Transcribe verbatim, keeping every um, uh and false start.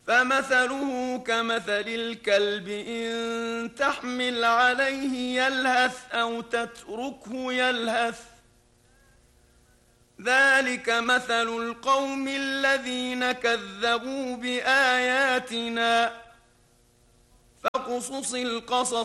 فمثله كمثل الكلب إن تحمل عليه يلهث أو تتركه يلهث ذلك مثل القوم الذين كذبوا بآياتنا فاقصص القصص